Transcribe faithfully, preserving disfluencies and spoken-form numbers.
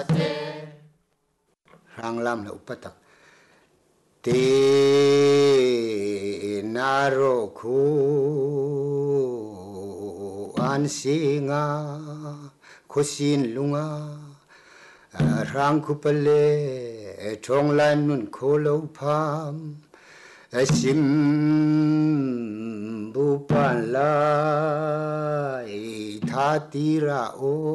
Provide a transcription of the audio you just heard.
rang lam la upatak te naro khu an singa khosin lunga rang khupale thong lan nun kholo pham asim bu pan lai tha tira o